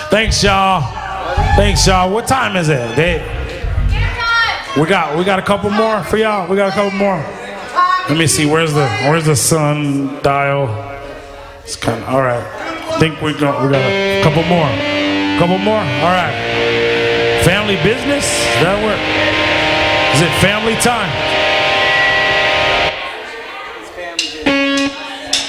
Thanks, y'all. Thanks, y'all. What time is it? We got a couple more for y'all. We got a couple more. Let me see. Where's the sun dial? It's kind of all right. I think we got a couple more. Couple more. All right. Family business. Does that work? Is it family time?